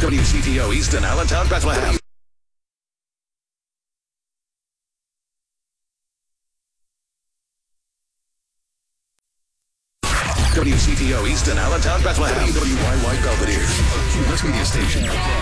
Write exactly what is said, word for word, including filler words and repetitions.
W C T O Easton, Allentown, Bethlehem. W C T O Easton, Allentown, Bethlehem. W Y Y Belvedere, a Cumulus media station.